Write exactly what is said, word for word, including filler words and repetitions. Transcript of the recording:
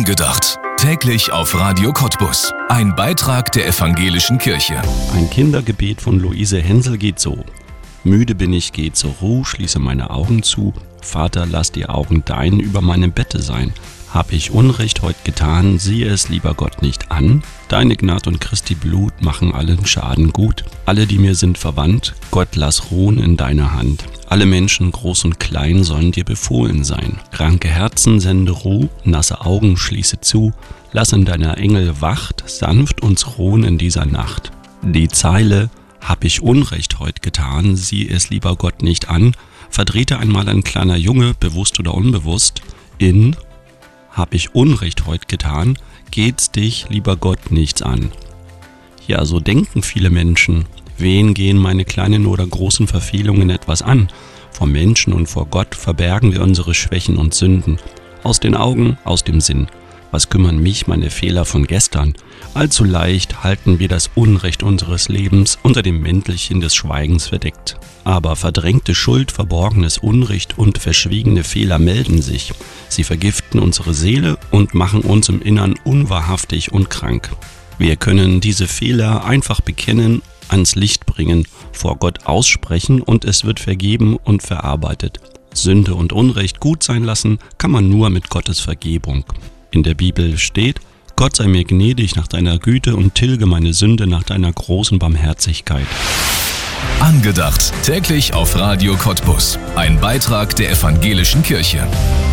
Angedacht. Täglich auf Radio Cottbus. Ein Beitrag der Evangelischen Kirche. Ein Kindergebet von Luise Hensel geht so. Müde bin ich, geh zur Ruh, schließe meine Augen zu. Vater, lass die Augen dein über meinem Bette sein. Hab ich Unrecht heut getan, siehe es, lieber Gott, nicht an. Deine Gnad und Christi Blut machen allen Schaden gut. Alle, die mir sind verwandt, Gott, lass ruhen in deiner Hand. Alle Menschen, groß und klein, sollen dir befohlen sein. Kranke Herzen sende Ruh, nasse Augen schließe zu. Lass in deiner Engel Wacht sanft uns ruhen in dieser Nacht. Die Zeile, hab ich Unrecht heut getan, sieh es, lieber Gott, nicht an, verdrehte einmal ein kleiner Junge, bewusst oder unbewusst, in hab ich Unrecht heut getan, geht's dich, lieber Gott, nichts an. Ja, so denken viele Menschen. Wen gehen meine kleinen oder großen Verfehlungen etwas an? Vor Menschen und vor Gott verbergen wir unsere Schwächen und Sünden. Aus den Augen, aus dem Sinn. Was kümmern mich meine Fehler von gestern? Allzu leicht halten wir das Unrecht unseres Lebens unter dem Mäntelchen des Schweigens verdeckt. Aber verdrängte Schuld, verborgenes Unrecht und verschwiegene Fehler melden sich. Sie vergiften unsere Seele und machen uns im Innern unwahrhaftig und krank. Wir können diese Fehler einfach bekennen, ans Licht bringen, vor Gott aussprechen und es wird vergeben und verarbeitet. Sünde und Unrecht gut sein lassen kann man nur mit Gottes Vergebung. In der Bibel steht: Gott sei mir gnädig nach deiner Güte und tilge meine Sünde nach deiner großen Barmherzigkeit. Angedacht. Täglich auf Radio Cottbus. Ein Beitrag der Evangelischen Kirche.